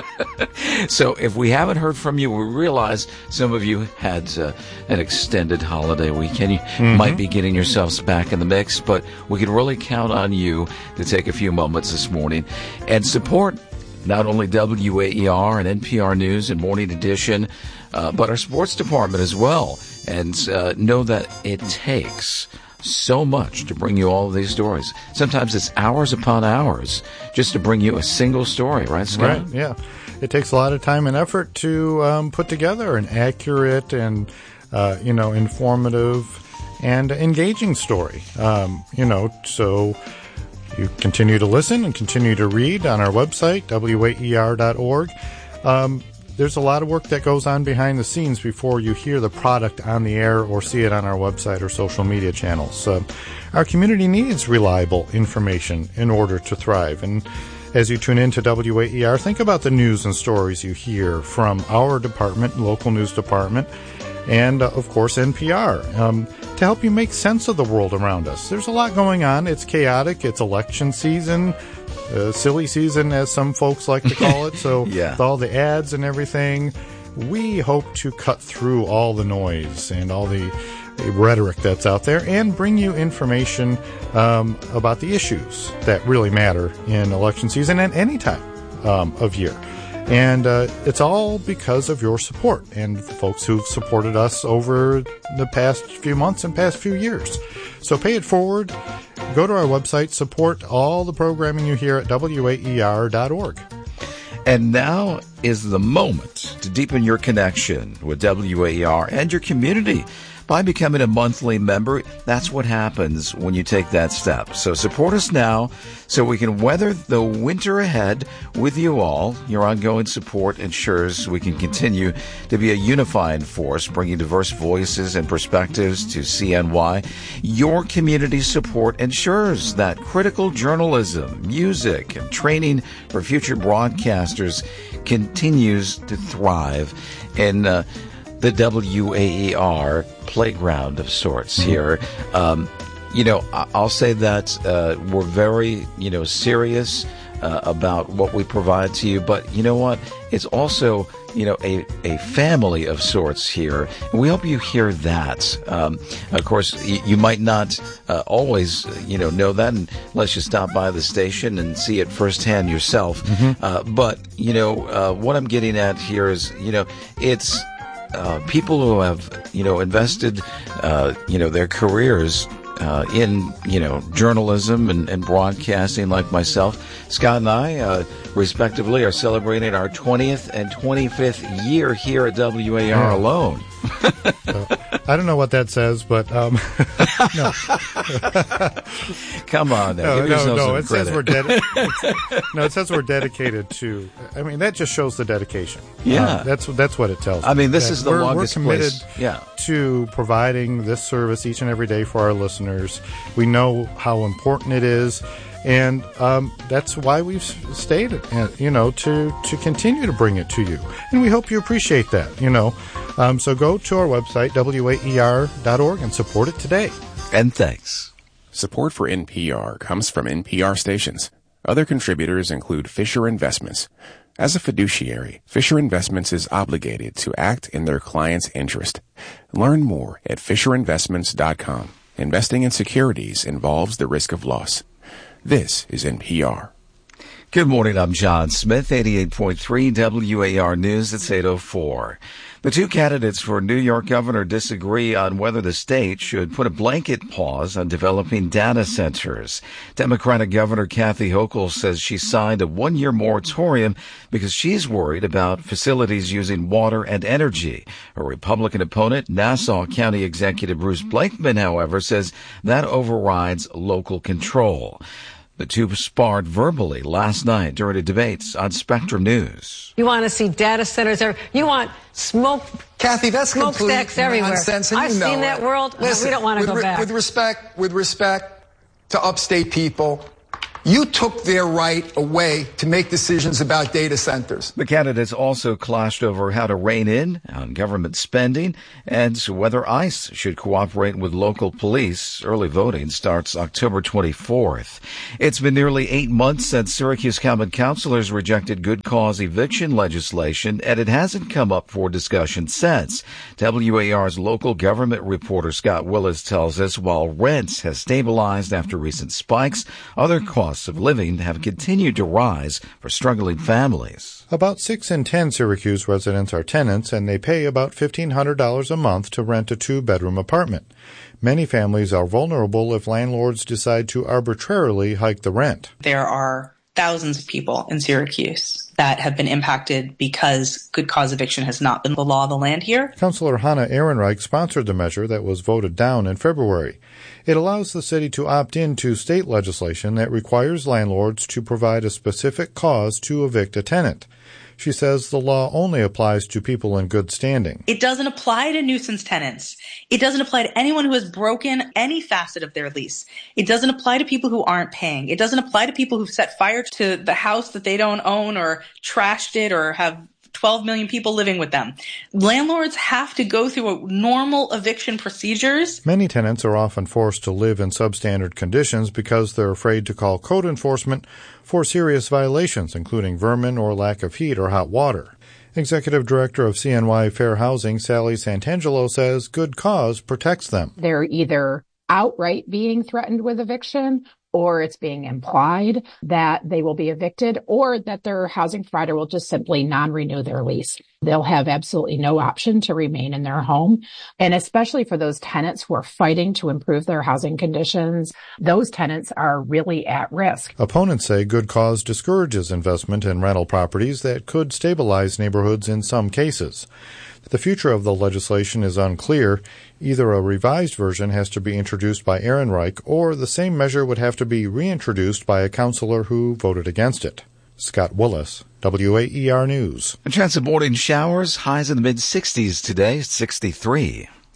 [SPEAKER 4] So if we haven't heard from you, we realize some of you had uh, an extended holiday weekend. You mm-hmm. might be getting yourselves back in the mix, but we can really count on you to take a few moments this morning and support not only W A E R and N P R News and Morning Edition, uh, but our sports department as well. And uh, know that it takes so much to bring you all of these stories. Sometimes it's hours upon hours just to bring you a single story, right, Scott?
[SPEAKER 6] Right, yeah. It takes a lot of time and effort to um, put together an accurate and, uh, you know, informative and engaging story. Um, you know, so you continue to listen and continue to read on our website, W A E R dot org. Um, There's a lot of work that goes on behind the scenes before you hear the product on the air or see it on our website or social media channels. Uh, our community needs reliable information in order to thrive. And as you tune in to W A E R, think about the news and stories you hear from our department, local news department, and, uh, of course, N P R, um, to help you make sense of the world around us. There's a lot going on. It's chaotic. It's election season. Uh, silly season, as some folks like to call it. So yeah. With all the ads and everything, we hope to cut through all the noise and all the, the rhetoric that's out there and bring you information um, about the issues that really matter in election season and any time um, of year. And uh, it's all because of your support and the folks who've supported us over the past few months and past few years. So pay it forward. Go to our website, support all the programming you hear at W A E R dot org.
[SPEAKER 4] And now is the moment to deepen your connection with W A E R and your community by becoming a monthly member. That's what happens when you take that step. So support us now so we can weather the winter ahead with you all. Your ongoing support ensures we can continue to be a unifying force, bringing diverse voices and perspectives to C N Y. Your community support ensures that critical journalism, music, and training for future broadcasters continues to thrive. And uh, the W A E R playground of sorts here. Um, you know, I'll say that uh, we're very, you know, serious uh, about what we provide to you. But you know what? It's also, you know, a, a family of sorts here. And we hope you hear that. Um, of course, you, you might not uh, always, you know, know that unless you stop by the station and see it firsthand yourself. Mm-hmm. Uh, but, you know, uh, what I'm getting at here is, you know, it's uh, people who have, you know, invested, uh, you know, their careers Uh, in, you know, journalism and, and broadcasting like myself. Scott and I, uh, respectively, are celebrating our twentieth and twenty-fifth year here at W A R alone.
[SPEAKER 6] uh, I don't know what that says, but um, no.
[SPEAKER 4] Come on, now.
[SPEAKER 6] no,
[SPEAKER 4] Give
[SPEAKER 6] no,
[SPEAKER 4] yourself
[SPEAKER 6] no.
[SPEAKER 4] some
[SPEAKER 6] It
[SPEAKER 4] credit.
[SPEAKER 6] says we're dedi- No, it says we're dedicated to. I mean, that just shows the dedication.
[SPEAKER 4] Yeah,
[SPEAKER 6] uh, that's that's what it tells.
[SPEAKER 4] I mean, this
[SPEAKER 6] that
[SPEAKER 4] is the
[SPEAKER 6] we're,
[SPEAKER 4] longest
[SPEAKER 6] we're committed
[SPEAKER 4] place. Yeah.
[SPEAKER 6] to providing this service each and every day for our listeners. We know how important it is. And um, that's why we've stayed, uh, you know, to, to continue to bring it to you. And we hope you appreciate that, you know. Um, so go to our website, W A E R dot org, and support it today.
[SPEAKER 4] And thanks.
[SPEAKER 2] Support for N P R comes from N P R stations. Other contributors include Fisher Investments. As a fiduciary, Fisher Investments is obligated to act in their client's interest. Learn more at fisher investments dot com. Investing in securities involves the risk of loss. This is N P R.
[SPEAKER 4] Good morning, I'm John Smith, eighty-eight point three W A R News. It's eight oh four. The two candidates for New York governor disagree on whether the state should put a blanket pause on developing data centers. Democratic Governor Kathy Hochul says she signed a one-year moratorium because she's worried about facilities using water and energy. Her Republican opponent, Nassau County Executive Bruce Blakeman, however, says that overrides local control. The two sparred verbally last night during the debates on Spectrum News.
[SPEAKER 5] You want to see data centers there. You want smoke.
[SPEAKER 7] Kathy, that's
[SPEAKER 5] smokestacks everywhere.
[SPEAKER 7] Nonsense, and
[SPEAKER 5] I've
[SPEAKER 7] you know
[SPEAKER 5] seen that
[SPEAKER 7] it.
[SPEAKER 5] world.
[SPEAKER 7] Listen,
[SPEAKER 5] we don't want to
[SPEAKER 7] with,
[SPEAKER 5] go
[SPEAKER 7] re-
[SPEAKER 5] back.
[SPEAKER 7] With respect, with respect to upstate people, you took their right away to make decisions about data centers.
[SPEAKER 4] The candidates also clashed over how to rein in on government spending and whether ICE should cooperate with local police. Early voting starts October twenty-fourth. It's been nearly eight months since Syracuse Common Councilors rejected good cause eviction legislation, and it hasn't come up for discussion since. W A R's local government reporter Scott Willis tells us while rents have stabilized after recent spikes, other costs of living have continued to rise for struggling families.
[SPEAKER 6] About six in ten Syracuse residents are tenants, and they pay about fifteen hundred dollars a month to rent a two-bedroom apartment. Many families are vulnerable if landlords decide to arbitrarily hike the rent.
[SPEAKER 8] There are thousands of people in Syracuse that have been impacted because good cause eviction has not been the law of the land here.
[SPEAKER 6] Councilor Hannah Ehrenreich sponsored the measure that was voted down in February. It allows the city to opt into state legislation that requires landlords to provide a specific cause to evict a tenant. She says the law only applies to people in good standing.
[SPEAKER 8] It doesn't apply to nuisance tenants. It doesn't apply to anyone who has broken any facet of their lease. It doesn't apply to people who aren't paying. It doesn't apply to people who've set fire to the house that they don't own or trashed it or have twelve million people living with them. Landlords have to go through a normal eviction procedures.
[SPEAKER 6] Many tenants are often forced to live in substandard conditions because they're afraid to call code enforcement for serious violations, including vermin or lack of heat or hot water. Executive Director of C N Y Fair Housing, Sally Santangelo, says good cause protects them.
[SPEAKER 9] They're either outright being threatened with eviction, or it's being implied that they will be evicted, or that their housing provider will just simply non-renew their lease. They'll have absolutely no option to remain in their home. And especially for those tenants who are fighting to improve their housing conditions, those tenants are really at risk.
[SPEAKER 6] Opponents say good cause discourages investment in rental properties that could stabilize neighborhoods in some cases. The future of the legislation is unclear. Either a revised version has to be introduced by Ehrenreich, or the same measure would have to be reintroduced by a councilor who voted against it. Scott Willis, W A E R News.
[SPEAKER 4] A chance of morning showers, highs in the mid-sixties today, sixty-three.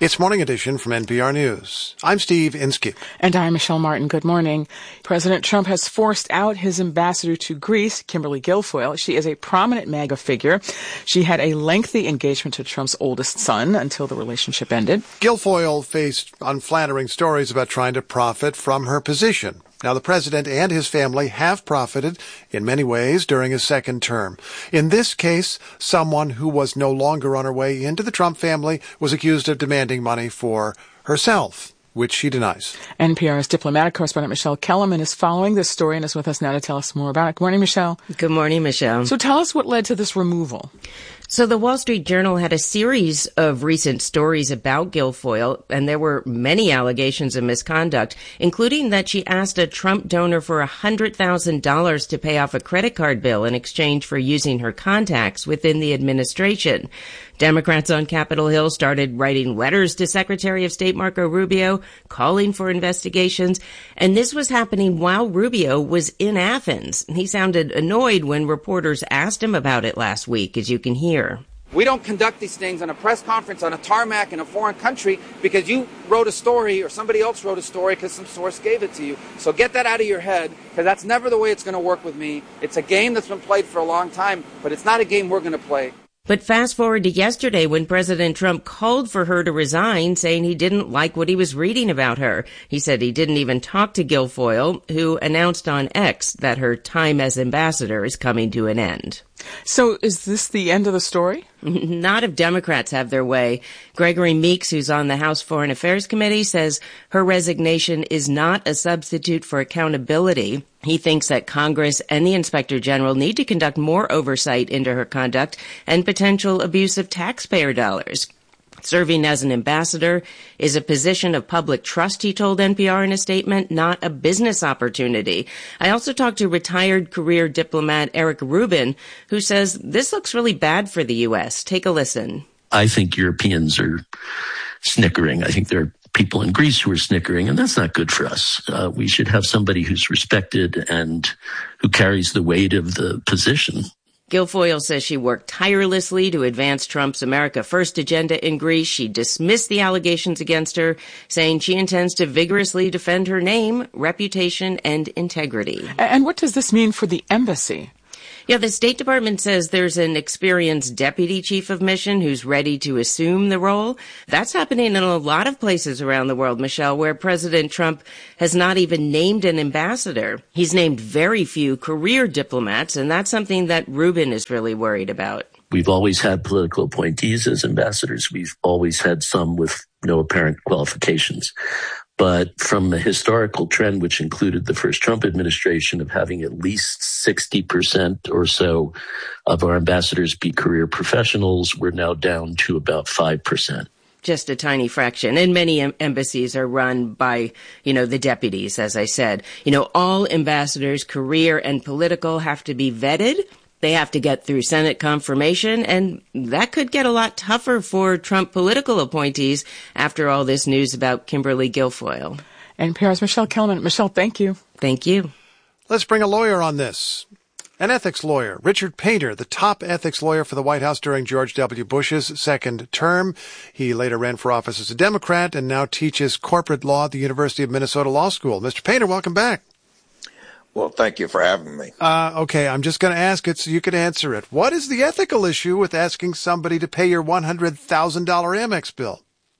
[SPEAKER 11] It's Morning Edition from N P R News. I'm Steve Inskeep.
[SPEAKER 10] And I'm Michelle Martin. Good morning. President Trump has forced out his ambassador to Greece, Kimberly Guilfoyle. She is a prominent MAGA figure. She had a lengthy engagement to Trump's oldest son until the relationship ended.
[SPEAKER 11] Guilfoyle faced unflattering stories about trying to profit from her position. Now, the president and his family have profited in many ways during his second term. In this case, someone who was no longer on her way into the Trump family was accused of demanding money for herself, which she denies.
[SPEAKER 10] N P R's diplomatic correspondent Michelle Kellerman is following this story and is with us now to tell us more about it. Good morning, Michelle.
[SPEAKER 12] Good morning, Michelle.
[SPEAKER 10] So tell us what led to this removal.
[SPEAKER 12] So the Wall Street Journal had a series of recent stories about Guilfoyle, and there were many allegations of misconduct, including that she asked a Trump donor for one hundred thousand dollars to pay off a credit card bill in exchange for using her contacts within the administration. Democrats on Capitol Hill started writing letters to Secretary of State Marco Rubio, calling for investigations, and this was happening while Rubio was in Athens. He sounded annoyed when reporters asked him about it last week, as you can hear.
[SPEAKER 13] We don't conduct these things on a press conference on a tarmac in a foreign country because you wrote a story or somebody else wrote a story because some source gave it to you. So get that out of your head, because that's never the way it's going to work with me. It's a game that's been played for a long time, but it's not a game we're going to play.
[SPEAKER 12] But fast forward to yesterday when President Trump called for her to resign, saying he didn't like what he was reading about her. He said he didn't even talk to Guilfoyle, who announced on X that her time as ambassador is coming to an end.
[SPEAKER 10] So is this the end of the story?
[SPEAKER 12] Not if Democrats have their way. Gregory Meeks, who's on the House Foreign Affairs Committee, says her resignation is not a substitute for accountability. He thinks that Congress and the Inspector General need to conduct more oversight into her conduct and potential abuse of taxpayer dollars. Serving as an ambassador is a position of public trust, he told N P R in a statement, not a business opportunity. I also talked to retired career diplomat Eric Rubin, who says this looks really bad for the U S. Take a listen.
[SPEAKER 14] I think Europeans are snickering. I think there are people in Greece who are snickering, and that's not good for us. Uh, we should have somebody who's respected and who carries the weight of the position.
[SPEAKER 12] Guilfoyle says she worked tirelessly to advance Trump's America First agenda in Greece. She dismissed the allegations against her, saying she intends to vigorously defend her name, reputation, and integrity.
[SPEAKER 10] And what does this mean for the embassy?
[SPEAKER 12] Yeah, the State Department says there's an experienced deputy chief of mission who's ready to assume the role. That's happening in a lot of places around the world, Michelle, where President Trump has not even named an ambassador. He's named very few career diplomats, and that's something that Rubin is really worried about.
[SPEAKER 14] We've always had political appointees as ambassadors. We've always had some with no apparent qualifications. But from a historical trend, which included the first Trump administration of having at least sixty percent or so of our ambassadors be career professionals, we're now down to about five percent.
[SPEAKER 12] Just a tiny fraction. And many em- embassies are run by, you know, the deputies, as I said. You know, all ambassadors, career and political, have to be vetted. They have to get through Senate confirmation, and that could get a lot tougher for Trump political appointees after all this news about Kimberly Guilfoyle.
[SPEAKER 10] N P R's Michelle Kellerman. Michelle, thank you.
[SPEAKER 12] Thank you.
[SPEAKER 11] Let's bring a lawyer on this. An ethics lawyer, Richard Painter, the top ethics lawyer for the White House during George W. Bush's second term. He later ran for office as a Democrat and now teaches corporate law at the University of Minnesota Law School. Mister Painter, welcome back.
[SPEAKER 15] Well, thank you for having me.
[SPEAKER 11] Uh, okay, I'm just going to ask it so you can answer it. What is the ethical issue with asking somebody to pay your one hundred thousand dollars Amex bill?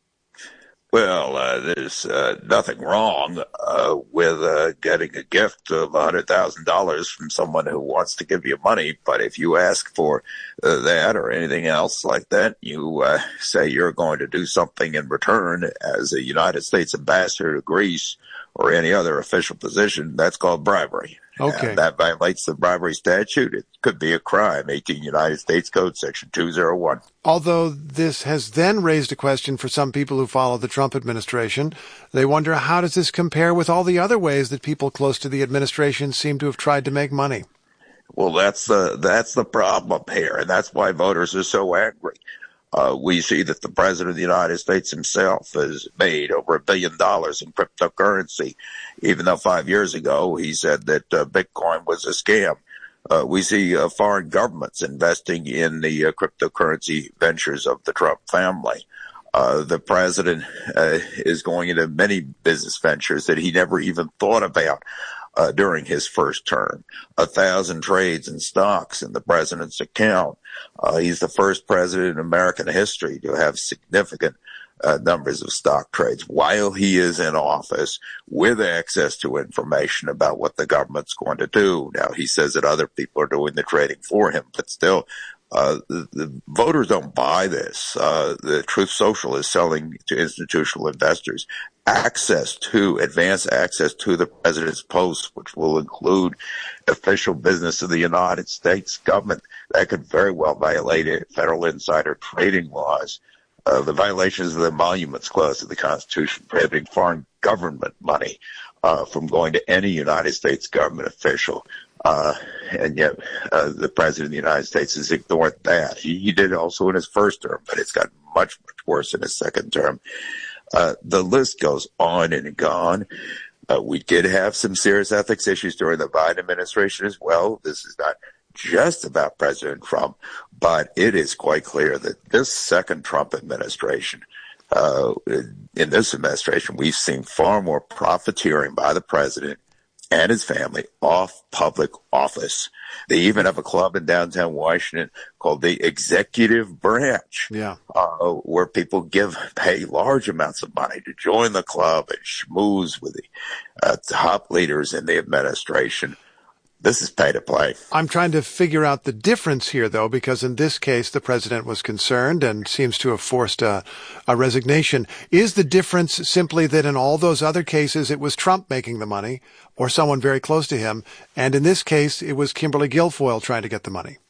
[SPEAKER 15] Well, uh, there's uh, nothing wrong uh, with uh, getting a gift of one hundred thousand dollars from someone who wants to give you money. But if you ask for uh, that or anything else like that, you uh, say you're going to do something in return as a United States ambassador to Greece or any other official position, that's called bribery.
[SPEAKER 11] Okay.
[SPEAKER 15] And that violates the bribery statute. It could be a crime, eighteen United States Code, Section two oh one.
[SPEAKER 11] Although this has then raised a question for some people who follow the Trump administration. They wonder, how does this compare with all the other ways that people close to the administration seem to have tried to make money?
[SPEAKER 15] Well, that's the, that's the problem here, and that's why voters are so angry. Uh, we see that the president of the United States himself has made over a billion dollars in cryptocurrency, even though five years ago he said that uh, Bitcoin was a scam. Uh, we see uh, foreign governments investing in the uh, cryptocurrency ventures of the Trump family. Uh, the president uh, is going into many business ventures that he never even thought about uh, during his first term. A thousand trades in stocks in the president's account. Uh, he's the first president in American history to have significant uh, numbers of stock trades while he is in office with access to information about what the government's going to do. Now, he says that other people are doing the trading for him, but still, Uh, the, the voters don't buy this. Uh, the Truth Social is selling to institutional investors access to, advanced access to the president's posts, which will include official business of the United States government. That could very well violate federal insider trading laws. Uh, the violations of the Emoluments Clause of the Constitution prohibiting foreign government money uh, from going to any United States government official. Uh, and yet, uh, the president of the United States has ignored that. He, he did also in his first term, but it's gotten much, much worse in his second term. Uh, the list goes on and on. Uh, we did have some serious ethics issues during the Biden administration as well. This is not just about President Trump, but it is quite clear that this second Trump administration, uh, in this administration, we've seen far more profiteering by the president and his family off public office. They even have a club in downtown Washington called the Executive Branch,
[SPEAKER 11] yeah,
[SPEAKER 15] uh, where people give pay large amounts of money to join the club and schmooze with the uh, top leaders in the administration. This is pay to play.
[SPEAKER 11] I'm trying to figure out the difference here, though, because in this case, the president was concerned and seems to have forced a, a resignation. Is the difference simply that in all those other cases, it was Trump making the money or someone very close to him, and in this case, it was Kimberly Guilfoyle trying to get the money?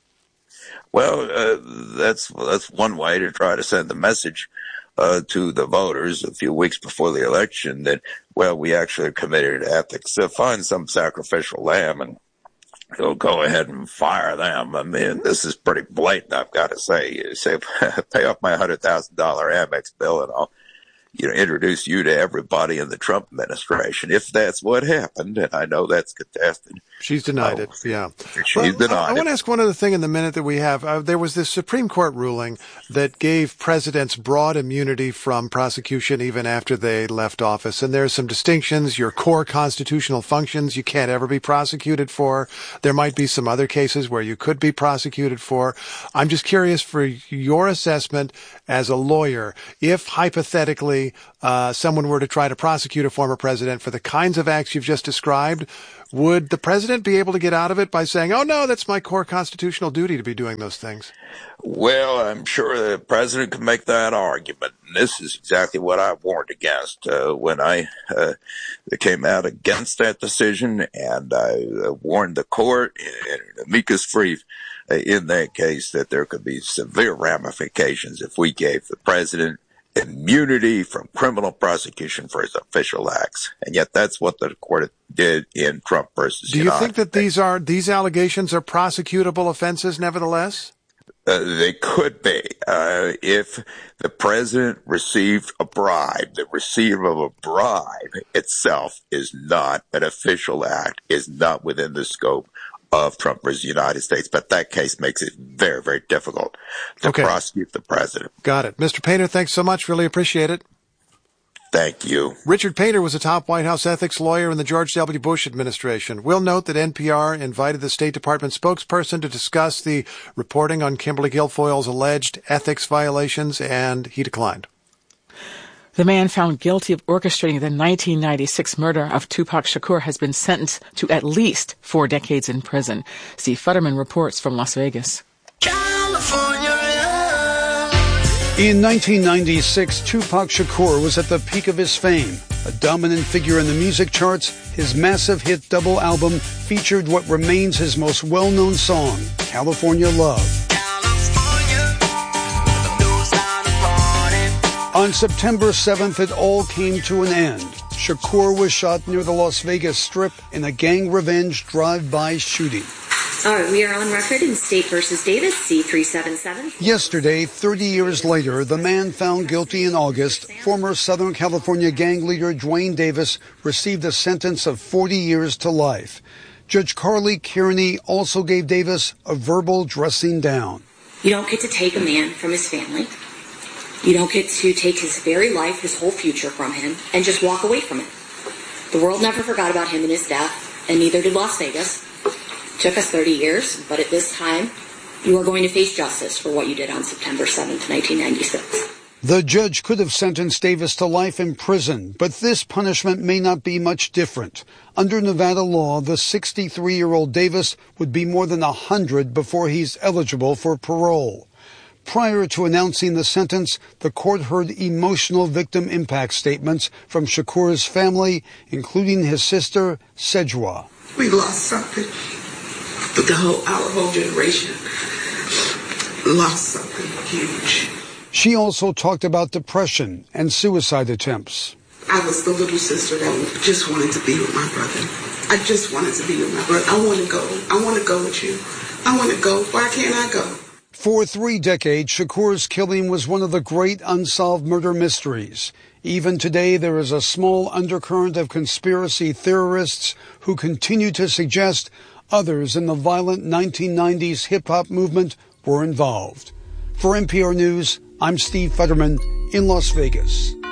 [SPEAKER 15] Well, uh, that's that's one way to try to send the message uh, to the voters a few weeks before the election that, well, we actually are committed to ethics. So find some sacrificial lamb and he'll go ahead and fire them. I mean, this is pretty blatant, I've got to say. You say, pay off my one hundred thousand dollars Amex bill and I'll, you know, introduce you to everybody in the Trump administration. If that's what happened, and I know that's contested.
[SPEAKER 11] She's denied uh, it, yeah.
[SPEAKER 15] She's
[SPEAKER 11] well,
[SPEAKER 15] denied
[SPEAKER 11] I, I
[SPEAKER 15] it.
[SPEAKER 11] want to ask one other thing in the minute that we have. Uh, there was this Supreme Court ruling that gave presidents broad immunity from prosecution even after they left office. And there are some distinctions. Your core constitutional functions you can't ever be prosecuted for. There might be some other cases where you could be prosecuted for. I'm just curious for your assessment as a lawyer, if hypothetically Uh, someone were to try to prosecute a former president for the kinds of acts you've just described, would the president be able to get out of it by saying, oh, no, that's my core constitutional duty to be doing those things?
[SPEAKER 15] Well, I'm sure the president could make that argument. And this is exactly what I warned against uh, when I uh, came out against that decision. And I uh, warned the court and amicus brief uh, in that case that there could be severe ramifications if we gave the president immunity from criminal prosecution for his official acts. And yet that's what the court did in Trump versus
[SPEAKER 11] Do you
[SPEAKER 15] United
[SPEAKER 11] think that these are these allegations are prosecutable offenses nevertheless?
[SPEAKER 15] Uh, they could be. Uh, if the president received a bribe, the receiver of a bribe itself is not an official act, is not within the scope of Trump versus United States. But that case makes it very, very difficult to
[SPEAKER 11] okay.
[SPEAKER 15] prosecute the president.
[SPEAKER 11] Got it. Mister Painter, thanks so much. Really appreciate it.
[SPEAKER 15] Thank you.
[SPEAKER 11] Richard Painter was a top White House ethics lawyer in the George W. Bush administration. We'll note that N P R invited the State Department spokesperson to discuss the reporting on Kimberly Guilfoyle's alleged ethics violations, and he declined.
[SPEAKER 10] The man found guilty of orchestrating the nineteen ninety-six murder of Tupac Shakur has been sentenced to at least four decades in prison. Steve Futterman reports from Las Vegas.
[SPEAKER 3] In nineteen ninety-six, Tupac Shakur was at the peak of his fame. A dominant figure in the music charts, his massive hit double album featured what remains his most well-known song, California Love. On September seventh, it all came to an end. Shakur was shot near the Las Vegas Strip in a gang revenge drive-by shooting.
[SPEAKER 16] All right, we are on record in State versus Davis, C three seven seven.
[SPEAKER 3] Yesterday, thirty years later, the man found guilty in August, former Southern California gang leader Duane Davis, received a sentence of forty years to life. Judge Carly Kearney also gave Davis a verbal dressing down.
[SPEAKER 16] You don't get to take a man from his family.
[SPEAKER 17] You don't get to take his very life, his whole future from him, and just walk away from it. The world never forgot about him and his death, and neither did Las Vegas. It took us thirty years, but at this time, you are going to face justice for what you did on September seventh, nineteen ninety-six.
[SPEAKER 3] The judge could have sentenced Davis to life in prison, but this punishment may not be much different. Under Nevada law, the sixty-three-year-old Davis would be more than one hundred before he's eligible for parole. Prior to announcing the sentence, the court heard emotional victim impact statements from Shakur's family, including his sister, Sejwa.
[SPEAKER 19] We lost something. The whole, our whole generation lost something huge.
[SPEAKER 3] She also talked about depression and suicide attempts.
[SPEAKER 19] I was the little sister that just wanted to be with my brother. I just wanted to be with my brother. I want to go. I want to go with you. I want to go. Why can't I go?
[SPEAKER 3] For three decades, Shakur's killing was one of the great unsolved murder mysteries. Even today, there is a small undercurrent of conspiracy theorists who continue to suggest others in the violent nineteen nineties hip-hop movement were involved. For N P R News, I'm Steve Futterman in Las Vegas.